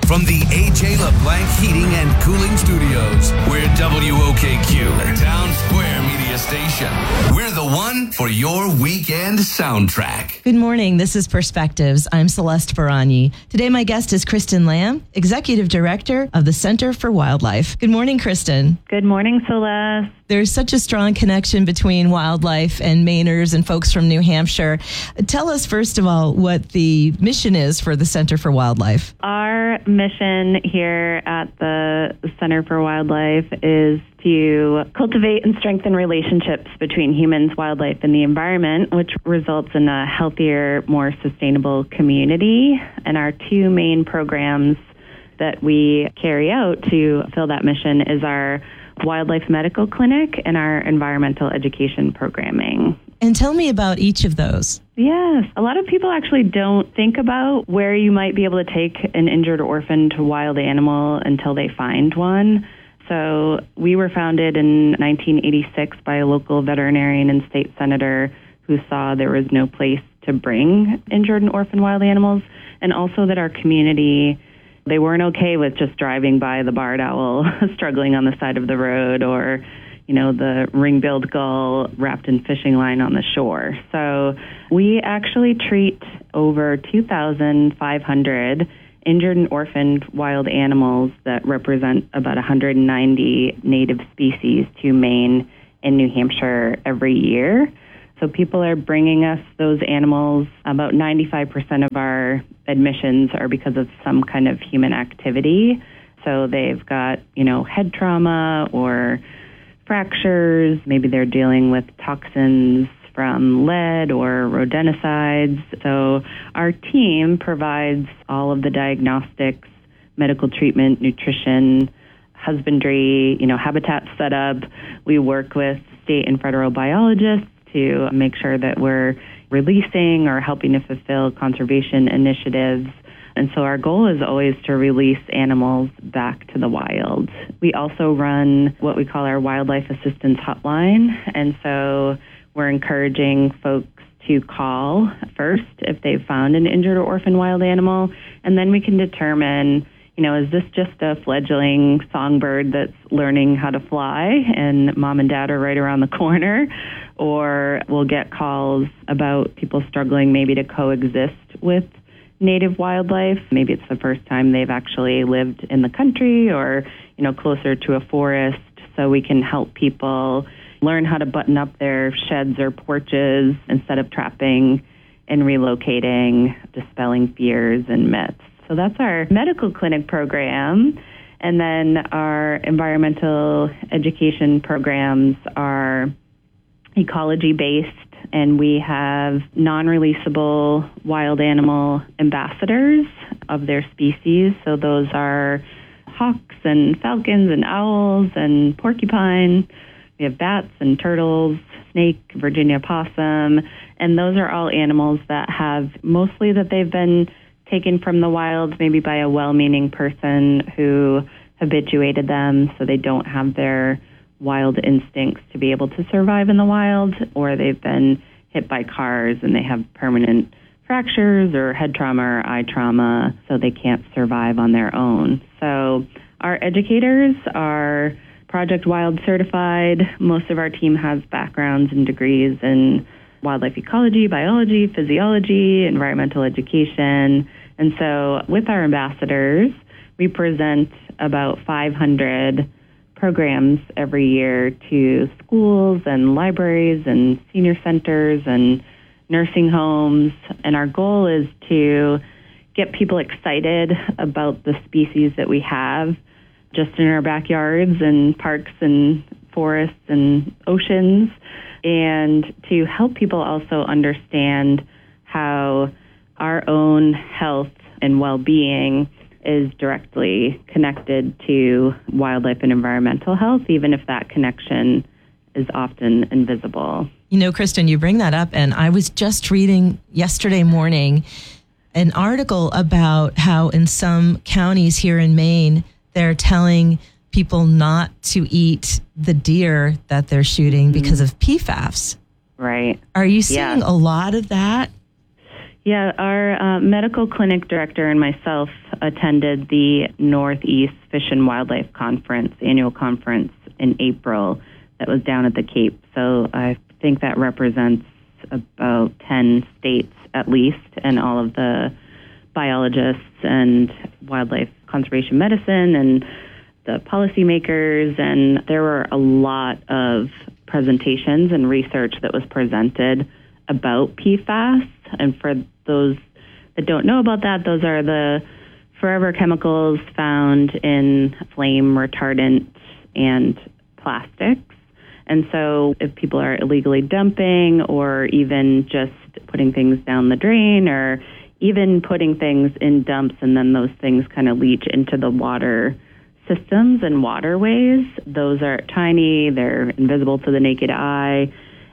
from the AJ LeBlanc Heating and Cooling Studios. We're WOKQ, Town Square Media Station. We're the one for your weekend soundtrack. Good morning. This is Perspectives. I'm Celeste Baragni. Today, my guest is Kristen Lamb, Executive Director of the Center for Wildlife. Good morning, Kristen. Good morning, Celeste. There's such a strong connection between wildlife and Mainers and folks from New Hampshire. Tell us, first of all, what the mission is for the Center for Wildlife. Our mission here at the Center for Wildlife is to cultivate and strengthen relationships between humans, wildlife, and the environment, which results in a healthier, more sustainable community. And our two main programs that we carry out to fill that mission is our Wildlife Medical Clinic and our environmental education programming. And tell me about each of those. Yes. A lot of people actually don't think about where you might be able to take an injured or orphaned wild animal until they find one. So we were founded in 1986 by a local veterinarian and state senator who saw there was no place to bring injured and orphaned wild animals, and also that our community, they weren't okay with just driving by the barred owl struggling on the side of the road, or, you know, the ring-billed gull wrapped in fishing line on the shore. So we actually treat over 2,500 injured and orphaned wild animals that represent about 190 native species to Maine and New Hampshire every year. So people are bringing us those animals. About 95% of our admissions are because of some kind of human activity. So they've got, head trauma or fractures. Maybe they're dealing with toxins from lead or rodenticides. So our team provides all of the diagnostics, medical treatment, nutrition, husbandry, habitat setup. We work with state and federal biologists to make sure that we're releasing or helping to fulfill conservation initiatives. And so our goal is always to release animals back to the wild. We also run what we call our Wildlife Assistance Hotline. And so we're encouraging folks to call first if they've found an injured or orphaned wild animal, and then we can determine, is this just a fledgling songbird that's learning how to fly and mom and dad are right around the corner? Or we'll get calls about people struggling maybe to coexist with native wildlife. Maybe it's the first time they've actually lived in the country or, closer to a forest. So we can help people learn how to button up their sheds or porches instead of trapping and relocating, dispelling fears and myths. So that's our medical clinic program. And then our environmental education programs are ecology-based, and we have non-releasable wild animal ambassadors of their species. So those are hawks and falcons and owls and porcupine. We have bats and turtles, snake, Virginia possum, and those are all animals that have mostly that they've been taken from the wild, maybe by a well-meaning person who habituated them so they don't have their wild instincts to be able to survive in the wild, or they've been hit by cars and they have permanent fractures or head trauma or eye trauma, so they can't survive on their own. So our educators are Project Wild certified. Most of our team has backgrounds and degrees in wildlife ecology, biology, physiology, environmental education. And so with our ambassadors, we present about 500 programs every year to schools and libraries and senior centers and nursing homes. And our goal is to get people excited about the species that we have just in our backyards and parks and forests and oceans, and to help people also understand how our own health and well-being is directly connected to wildlife and environmental health, even if that connection is often invisible. Kristen, you bring that up, and I was just reading yesterday morning an article about how in some counties here in Maine, they're telling people not to eat the deer that they're shooting because of PFAS. Right. Are you seeing a lot of that? Yeah, our medical clinic director and myself attended the Northeast Fish and Wildlife Conference, annual conference in April that was down at the Cape. So I think that represents about 10 states at least, and all of the biologists and wildlife conservation medicine and the policymakers. And there were a lot of presentations and research that was presented about PFAS. And for those that don't know about that, those are the forever chemicals found in flame retardants and plastics. And so if people are illegally dumping or even just putting things down the drain or even putting things in dumps and then those things kind of leach into the water systems and waterways, those are tiny, they're invisible to the naked eye.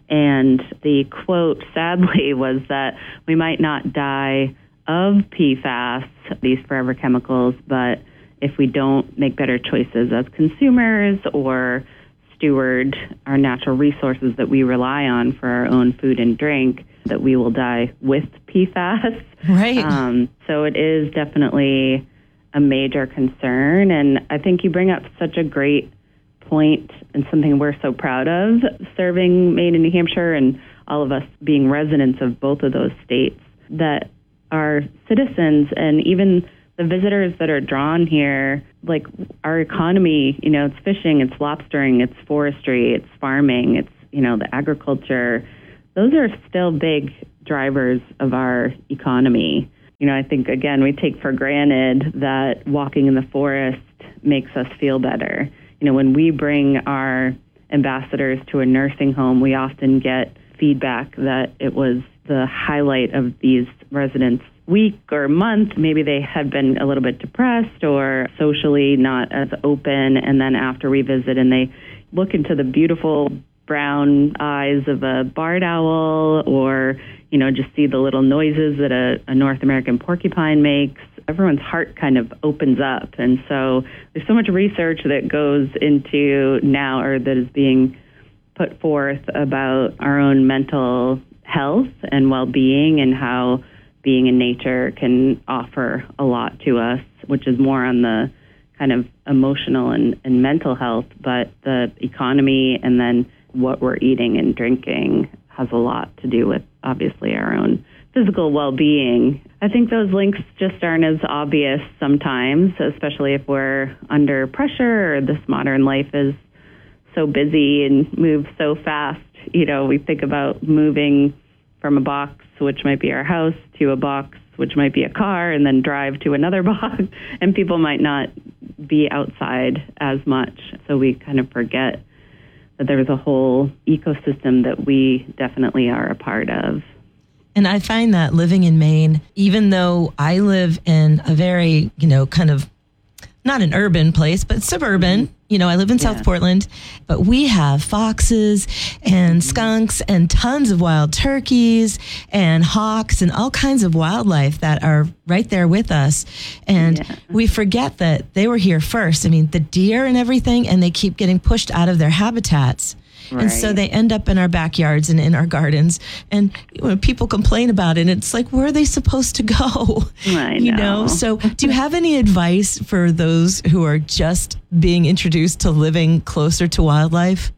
And the quote, sadly, was that we might not die of PFAS, these forever chemicals, but if we don't make better choices as consumers or steward our natural resources that we rely on for our own food and drink, that we will die with PFAS. Right. So it is definitely a major concern. And I think you bring up such a great point and something we're so proud of, serving Maine and New Hampshire and all of us being residents of both of those states, that our citizens and even the visitors that are drawn here, like our economy, it's fishing, it's lobstering, it's forestry, it's farming, it's, the agriculture. Those are still big drivers of our economy. I think, again, we take for granted that walking in the forest makes us feel better. When we bring our ambassadors to a nursing home, we often get feedback that it was the highlight of these residents' week or month. Maybe they had been a little bit depressed or socially not as open. And then after we visit and they look into the beautiful brown eyes of a barred owl or, just see the little noises that a North American porcupine makes, everyone's heart kind of opens up. And so there's so much research that goes into now, or that is being put forth about our own mental health and well-being and how being in nature can offer a lot to us, which is more on the kind of emotional and mental health, but the economy and then what we're eating and drinking has a lot to do with, obviously, our own physical well-being. I think those links just aren't as obvious sometimes, especially if we're under pressure or this modern life is so busy and moves so fast. We think about moving from a box, which might be our house, to a box, which might be a car, and then drive to another box, and people might not be outside as much. So we kind of forget that there's a whole ecosystem that we definitely are a part of. And I find that living in Maine, even though I live in a very, kind of not an urban place, but suburban. I live in South Portland, but we have foxes and skunks and tons of wild turkeys and hawks and all kinds of wildlife that are right there with us. And we forget that they were here first. I mean, the deer and everything, and they keep getting pushed out of their habitats. Right. And so they end up in our backyards and in our gardens. And when people complain about it, it's like, where are they supposed to go? I know. So do you have any advice for those who are just being introduced to living closer to wildlife?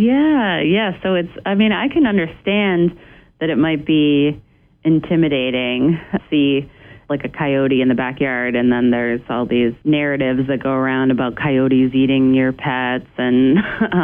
Yeah. So I can understand that it might be intimidating to see like a coyote in the backyard, and then there's all these narratives that go around about coyotes eating your pets and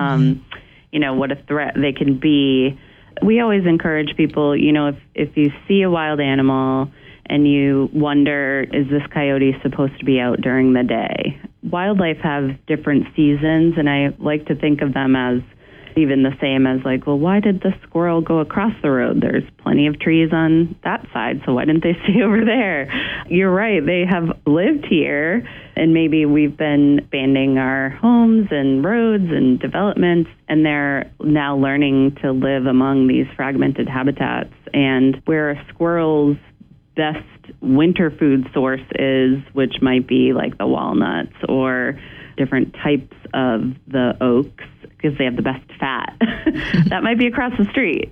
what a threat they can be. We always encourage people, if you see a wild animal and you wonder, is this coyote supposed to be out during the day? Wildlife have different seasons, and I like to think of them as even the same as like, well, why did the squirrel go across the road? There's plenty of trees on that side, so why didn't they stay over there? You're right, they have lived here, and maybe we've been expanding our homes and roads and developments, and they're now learning to live among these fragmented habitats. And where a squirrel's best winter food source is, which might be like the walnuts or different types of the oaks, because they have the best fat. That might be across the street,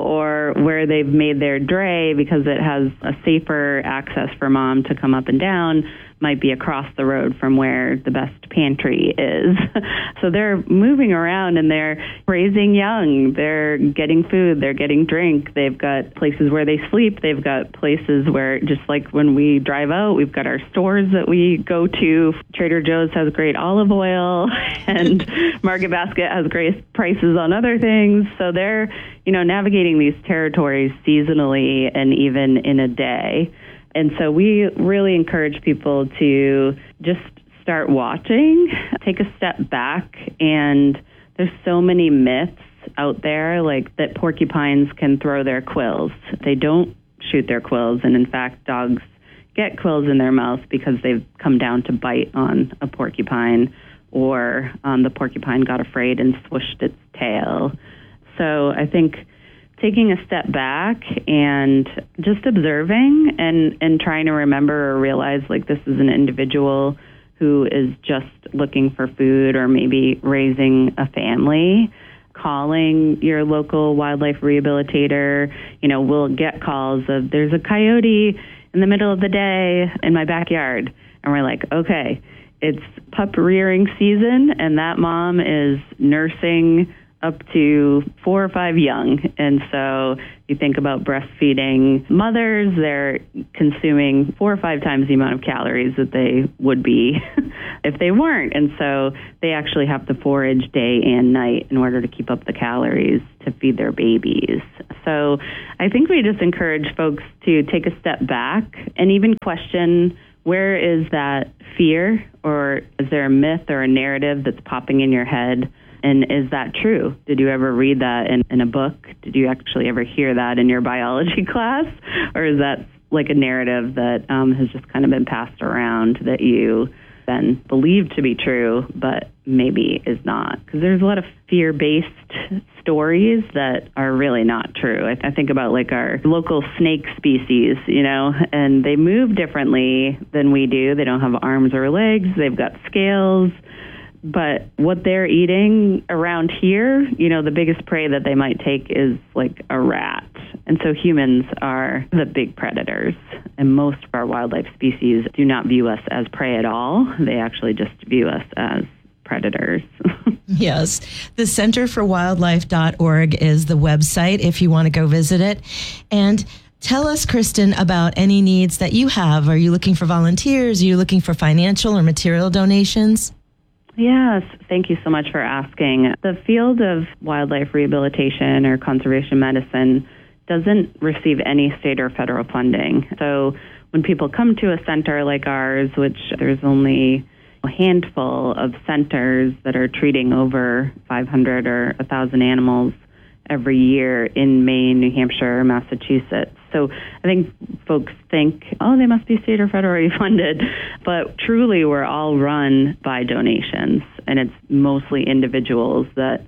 or where they've made their dray because it has a safer access for mom to come up and down, might be across the road from where the best pantry is. So they're moving around and they're raising young. They're getting food. They're getting drink. They've got places where they sleep. They've got places where, just like when we drive out, we've got our stores that we go to. Trader Joe's has great olive oil and Market Basket has great prices on other things. So they're, navigating these territories seasonally and even in a day. And so we really encourage people to just start watching, take a step back, and there's so many myths out there, like that porcupines can throw their quills. They don't shoot their quills, and in fact, dogs get quills in their mouth because they've come down to bite on a porcupine, or the porcupine got afraid and swished its tail. So I think taking a step back and just observing and trying to remember or realize, like, this is an individual who is just looking for food or maybe raising a family. Calling your local wildlife rehabilitator, we'll get calls of, there's a coyote in the middle of the day in my backyard. And we're like, okay, it's pup rearing season and that mom is nursing up to 4 or 5 young. And so you think about breastfeeding mothers, they're consuming 4 or 5 times the amount of calories that they would be if they weren't. And so they actually have to forage day and night in order to keep up the calories to feed their babies. So I think we just encourage folks to take a step back and even question, where is that fear, or is there a myth or a narrative that's popping in your head? And is that true? Did you ever read that in a book? Did you actually ever hear that in your biology class? Or is that like a narrative that has just kind of been passed around that you then believe to be true, but maybe is not? Because there's a lot of fear-based stories that are really not true. I think about like our local snake species, and they move differently than we do. They don't have arms or legs. They've got scales. But what they're eating around here, the biggest prey that they might take is like a rat. And so humans are the big predators. And most of our wildlife species do not view us as prey at all. They actually just view us as predators. Yes. The centerforwildlife.org is the website if you want to go visit it. And tell us, Kristen, about any needs that you have. Are you looking for volunteers? Are you looking for financial or material donations? Yes, thank you so much for asking. The field of wildlife rehabilitation or conservation medicine doesn't receive any state or federal funding. So when people come to a center like ours, which there's only a handful of centers that are treating over 500 or 1,000 animals every year in Maine, New Hampshire, Massachusetts. So I think folks think, they must be state or federally funded. But truly, we're all run by donations, and it's mostly individuals that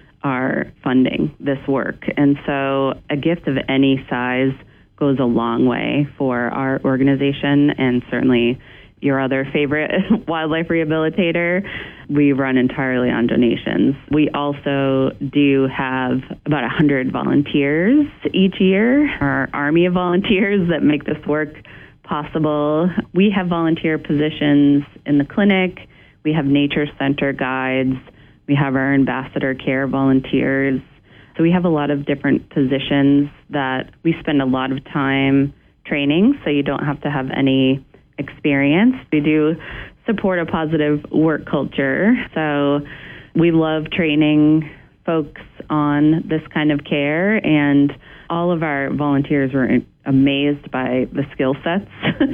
are funding this work. And so a gift of any size goes a long way for our organization, and certainly your other favorite wildlife rehabilitator. We run entirely on donations. We also do have about 100 volunteers each year, our army of volunteers that make this work possible. We have volunteer positions in the clinic. We have nature center guides. We have our ambassador care volunteers. So we have a lot of different positions that we spend a lot of time training, so you don't have to have any experience. We do support a positive work culture. So we love training folks on this kind of care, and all of our volunteers were amazed by the skill sets.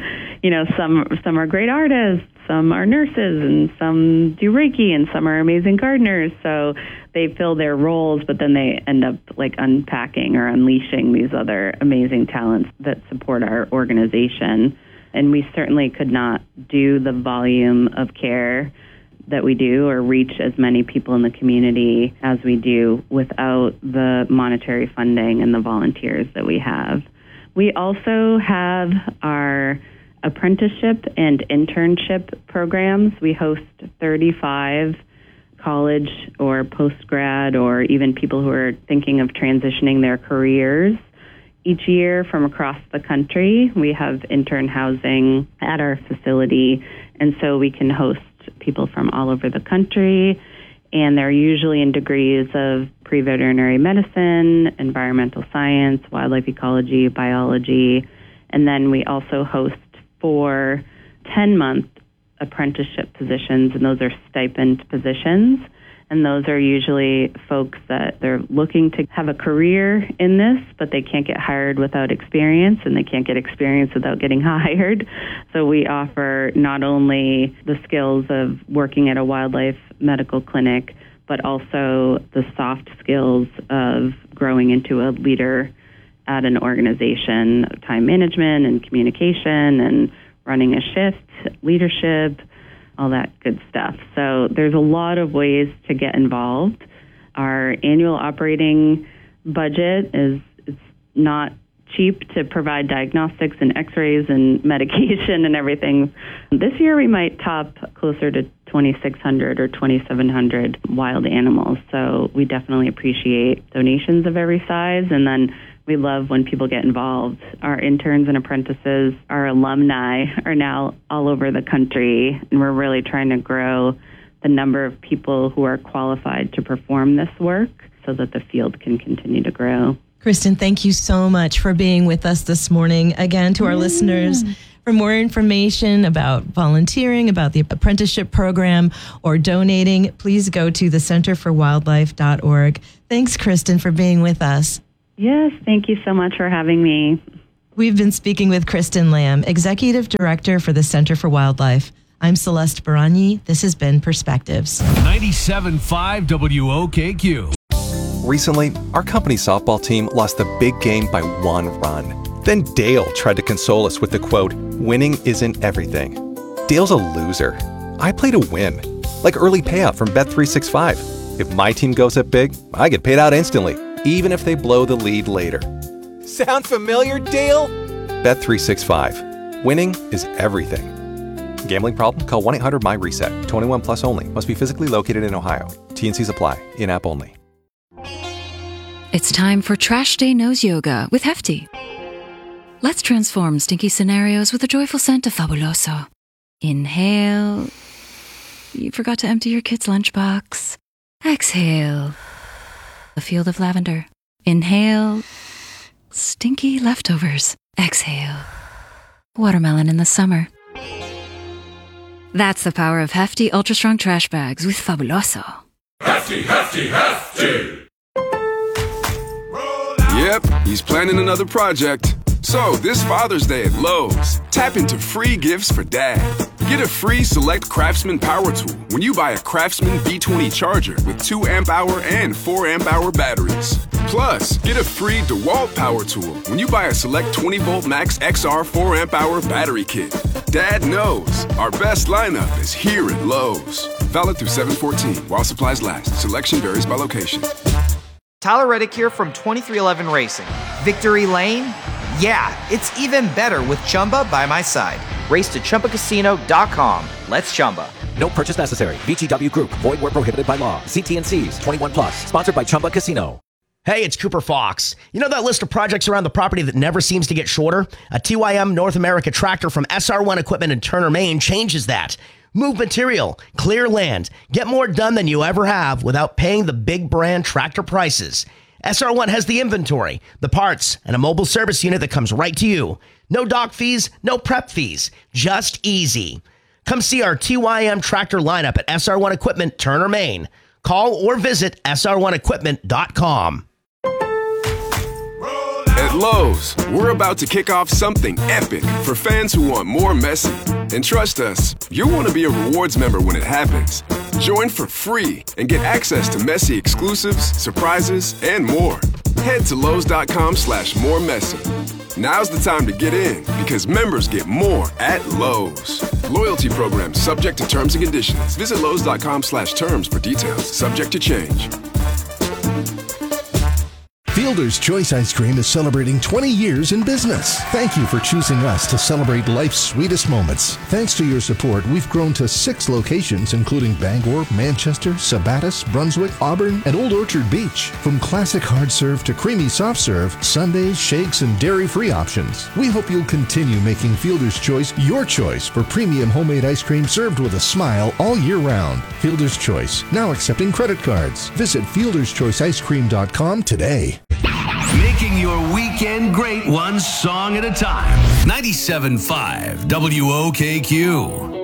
Some are great artists, some are nurses, and some do Reiki, and some are amazing gardeners. So they fill their roles, but then they end up like unpacking or unleashing these other amazing talents that support our organization. And we certainly could not do the volume of care that we do or reach as many people in the community as we do without the monetary funding and the volunteers that we have. We also have our apprenticeship and internship programs. We host 35 college or post-grad, or even people who are thinking of transitioning their careers. Each year from across the country, we have intern housing at our facility, and so we can host people from all over the country, and they're usually in degrees of pre-veterinary medicine, environmental science, wildlife ecology, biology, and then we also host 4 10-month apprenticeship positions, and those are stipend positions. And those are usually folks that they're looking to have a career in this, but they can't get hired without experience, and they can't get experience without getting hired. So we offer not only the skills of working at a wildlife medical clinic, but also the soft skills of growing into a leader at an organization, time management and communication and running a shift, leadership, all that good stuff. So there's a lot of ways to get involved. Our annual operating budget is not cheap to provide diagnostics and x-rays and medication and everything. This year we might top closer to 2,600 or 2,700 wild animals. So we definitely appreciate donations of every size. And then we love when people get involved. Our interns and apprentices, our alumni are now all over the country, and we're really trying to grow the number of people who are qualified to perform this work so that the field can continue to grow. Kristen, thank you so much for being with us this morning. Again, to our listeners, for more information about volunteering, about the apprenticeship program, or donating, please go to thecenterforwildlife.org. Thanks, Kristen, for being with us. Yes, thank you so much for having me. We've been speaking with Kristen Lamb, Executive Director for the Center for Wildlife. I'm Celeste Baragni. This has been Perspectives. 97.5 WOKQ. Recently, our company softball team lost the big game by 1 run. Then Dale tried to console us with the quote, "Winning isn't everything." Dale's a loser. I play to win, like early payout from Bet365. If my team goes up big, I get paid out instantly, even if they blow the lead later. Sound familiar, Dale? Bet365. Winning is everything. Gambling problem? Call 1-800-MY-RESET. 21 plus only. Must be physically located in Ohio. T&Cs apply. In-app only. It's time for Trash Day Nose Yoga with Hefty. Let's transform stinky scenarios with a joyful scent of Fabuloso. Inhale. You forgot to empty your kid's lunchbox. Exhale. A field of lavender. Inhale. Stinky leftovers. Exhale. Watermelon in the summer. That's the power of Hefty Ultra Strong Trash Bags with Fabuloso. Hefty, Hefty, Hefty! Yep, he's planning another project. So, this Father's Day at Lowe's, tap into free gifts for Dad. Get a free Select Craftsman power tool when you buy a Craftsman B20 charger with 2 amp-hour and 4 amp-hour batteries. Plus, get a free DeWalt power tool when you buy a Select 20-volt Max XR 4 amp-hour battery kit. Dad knows our best lineup is here at Lowe's. Valid through 7/14 while supplies last. Selection varies by location. Tyler Reddick here from 2311 Racing. Victory Lane? Yeah, it's even better with Chumba by my side. Race to ChumbaCasino.com. Let's Chumba. No purchase necessary. VGW Group. Void where prohibited by law. See T&Cs. 21 plus. Sponsored by Chumba Casino. Hey, it's Cooper Fox. You know that list of projects around the property that never seems to get shorter? A TYM North America tractor from SR1 Equipment in Turner, Maine changes that. Move material, clear land, get more done than you ever have without paying the big brand tractor prices. SR1 has the inventory, the parts, and a mobile service unit that comes right to you. No dock fees, no prep fees, just easy. Come see our TYM tractor lineup at SR1 Equipment, Turner, Maine. Call or visit sr1equipment.com. At Lowe's, we're about to kick off something epic for fans who want more Messi. And trust us, you'll want to be a rewards member when it happens. Join for free and get access to Messi exclusives, surprises, and more. Head to Lowe's.com/more Messi. Now's the time to get in because members get more at Lowe's. Loyalty program subject to terms and conditions. Visit Lowe's.com/terms for details. Subject to change. Fielder's Choice Ice Cream is celebrating 20 years in business. Thank you for choosing us to celebrate life's sweetest moments. Thanks to your support, we've grown to 6 locations, including Bangor, Manchester, Sabattus, Brunswick, Auburn, and Old Orchard Beach. From classic hard serve to creamy soft serve, sundaes, shakes, and dairy-free options. We hope you'll continue making Fielder's Choice your choice for premium homemade ice cream served with a smile all year round. Fielder's Choice, now accepting credit cards. Visit FieldersChoiceIceCream.com today. Making your weekend great one song at a time. 97.5 WOKQ.